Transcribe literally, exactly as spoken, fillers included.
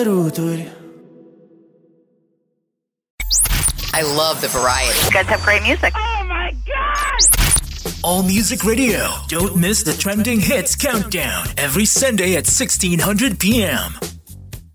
I love the variety. You guys have great music. Oh my God! All Music Radio. Don't miss the trending hits countdown every Sunday at sixteen hundred p.m.